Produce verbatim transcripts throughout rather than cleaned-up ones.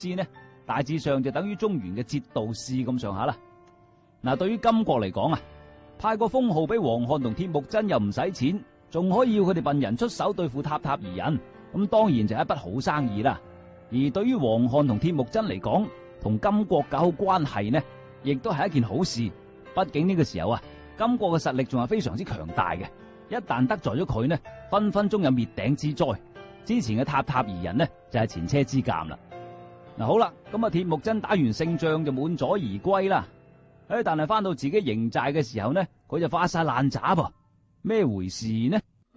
師呢，大致上就等於中原嘅節度使咁上下啦。嗱，對於金國嚟講啊，派個封號俾王翰同鐵木真又唔使錢，仲可以要佢哋笨人出手對付塔塔爾人，咁當然就係一筆好生意啦。而對於王翰同鐵木真嚟講，同金國搞好關係呢，亦都係一件好事。畢竟呢個時候啊，金國嘅實力仲係非常之強大嘅，一旦得罪咗佢呢，分分鐘有滅頂之災。之前嘅塔塔爾人呢，就係前車之鑑啦。嗱，好啦，咁啊鐵木真打完勝仗就滿載而歸啦。誒，但係翻到自己營寨嘅時候呢，佢就發晒爛渣噃，咩回事呢？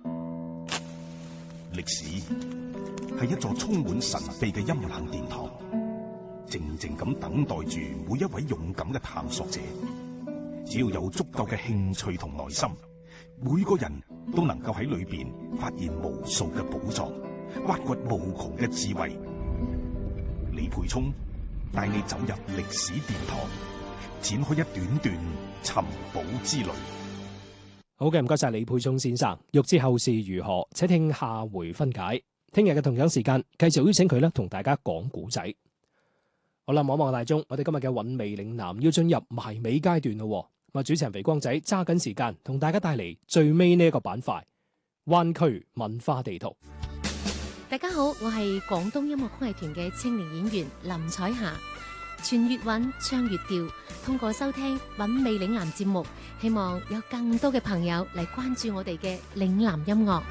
歷史係一座充滿神秘嘅陰冷殿堂，靜靜咁等待住每一位勇敢嘅探索者。只要有足夠嘅興趣同耐心，每個人都能夠喺裏邊發現無數嘅寶藏，挖掘無窮嘅智慧。李培聰帶你走入歷史殿堂，展開一段段尋寶之旅。 好嘅，唔該晒李培聰先生。欲知後事如何，且聽下回分解。聽日嘅同樣時間，繼續邀請佢咧同大家講古仔。好啦，望望大鐘，我哋今日嘅韻味嶺南要進入埋尾階段咯。咁啊，主持人肥光仔揸緊時間同大家帶嚟最尾呢一個板塊——灣區文化地圖。 大家好，我係廣東音樂曲藝團嘅青年演員林彩霞。傳粵韻，唱粵調，通過收聽韻味嶺南節目，希望有更多嘅朋友嚟關注我哋嘅嶺南音樂。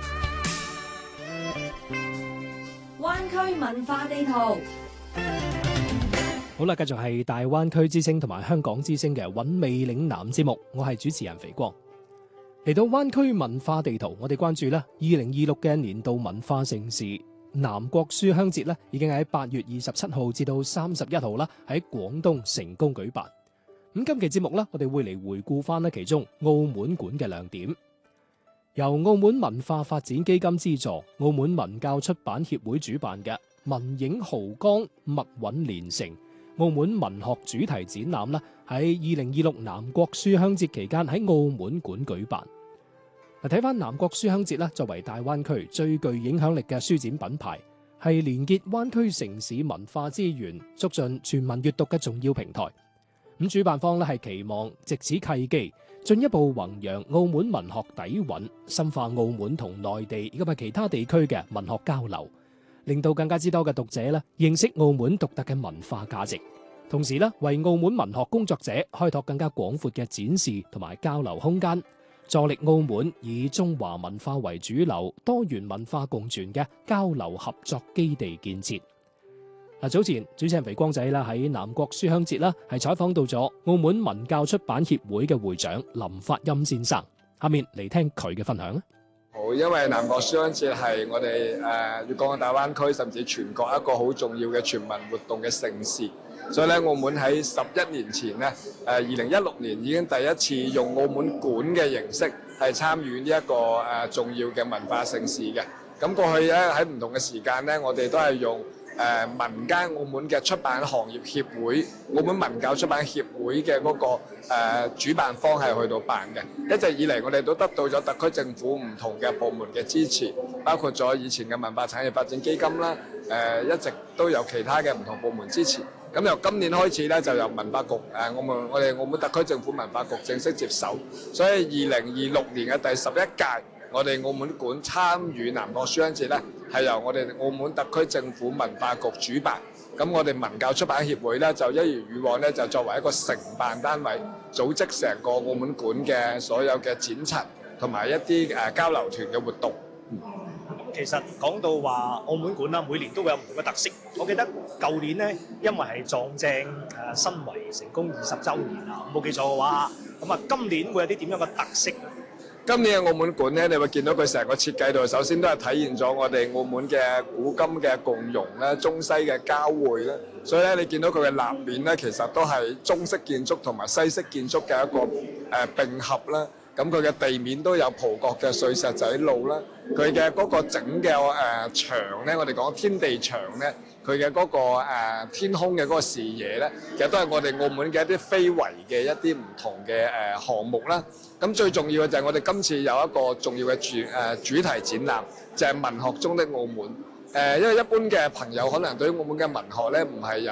灣區文化地圖。 好啦，繼續係大灣區之聲同埋香港之聲嘅韻味嶺南節目，我係主持人肥光。嚟到灣區文化地圖，我哋關注啦二零二六嘅年度文化盛事南國書香節咧，已經喺八月二十七號至到三十一號啦，喺廣東成功舉辦。咁今期節目咧，我哋會嚟回顧翻咧其中澳門館嘅亮點。由澳門文化發展基金資助，澳門文教出版協會主辦嘅文影豪江墨韻連城澳門文學主題展覽啦，喺二零二六南國書香節期間喺澳門館舉辦。嗱，睇翻南國書香節啦，作為大灣區最具影響力嘅書展品牌，係連結灣區城市文化資源，促進全民閱讀嘅重要平台。咁主辦方咧係期望藉此契機，進一步弘揚澳門文學底蘊，深化澳門同內地以及係其他地區嘅文學交流，令到更加之多嘅讀者咧認識澳門獨特嘅文化價值，同時咧為澳門文學工作者開拓更加廣闊嘅展示同埋交流空間，助力澳門以中華文化為主流、多元文化共存嘅交流合作基地建設。嗱，早前主持人肥光仔啦喺南國書香節啦係採訪到咗澳門文教出版協會嘅會長林發欽先生，下面嚟聽佢嘅分享。 好，因為南國書香節係我哋誒粵港澳大灣區甚至全國一個好重要嘅全民活動嘅盛事，所以咧澳門喺十一年前咧誒二零一六年已經第一次用澳門館嘅形式係參與呢一個誒重要嘅文化盛事嘅。咁過去咧喺唔同嘅時間咧，我哋都係用誒民間澳門嘅出版行業協會、澳門文教出版協會嘅嗰個誒主辦方係去到辦嘅。一直以嚟，我哋都得到咗特區政府唔同嘅部門嘅支持，包括咗以前嘅文化產業發展基金啦，誒一直都有其他嘅唔同部門支持。咁由今年開始咧，就由文化局誒我們我哋澳門特區政府文化局正式接手，所以二零二六年嘅第十一屆，我哋澳門館參與南國書香節咧，係由我哋澳門特區政府文化局主辦。咁我哋文教出版協會咧，就一如以往咧，就作為一個承辦單位，組織成個澳門館嘅所有嘅展陳同埋一啲誒交流團嘅活動。 咁其實講到話澳門館啦，每年都會有唔同嘅特色。我記得舊年咧，因為係撞正誒申遺成功二十週年啊，冇記錯嘅話，咁啊今年會有啲點樣嘅特色？ 今年嘅澳門館咧，你會見到佢成個設計度，首先都係體現咗我哋澳門嘅古今嘅共融咧，中西嘅交匯咧。所以咧，你見到佢嘅立面咧，其實都係中式建築同埋西式建築嘅一個誒並合啦。咁佢嘅地面都有葡國嘅碎石仔路啦。佢嘅嗰個整嘅誒牆咧，我哋講天地牆咧，佢嘅嗰個誒天空嘅嗰個視野咧，其實都係我哋澳門嘅一啲非遺嘅一啲唔同嘅誒項目啦。咁最重要嘅就係我哋今次有一個重要嘅主誒主題展覽，就係文學中的澳門。 誒，因為一般嘅朋友可能對於澳門嘅文學咧唔係有